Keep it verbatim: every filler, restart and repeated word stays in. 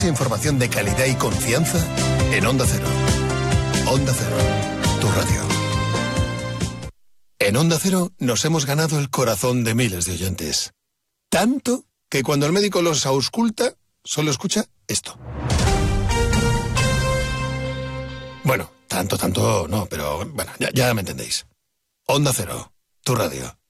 Información de calidad y confianza en Onda Cero. Onda Cero, tu radio. En Onda Cero nos hemos ganado el corazón de miles de oyentes. Tanto que cuando el médico los ausculta, solo escucha esto. Bueno, tanto, tanto no, pero bueno, ya, ya me entendéis. Onda Cero, tu radio.